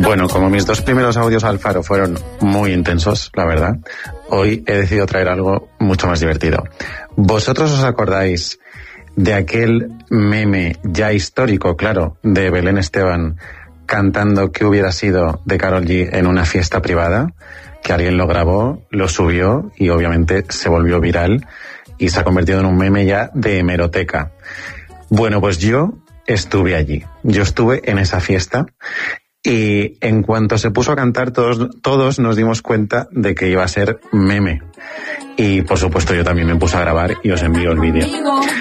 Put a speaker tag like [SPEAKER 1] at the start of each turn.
[SPEAKER 1] Bueno, como mis 2 primeros audios al faro fueron muy intensos, la verdad, hoy he decidido traer algo mucho más divertido. ¿Vosotros os acordáis de aquel meme ya histórico, claro, de Belén Esteban cantando ¿Qué hubiera sido de Karol G en una fiesta privada? Que alguien lo grabó, lo subió y obviamente se volvió viral y se ha convertido en un meme ya de hemeroteca. Bueno, pues yo estuve allí. Yo estuve en esa fiesta y en cuanto se puso a cantar todos nos dimos cuenta de que iba a ser meme. Y por supuesto yo también me puse a grabar y os envío el vídeo.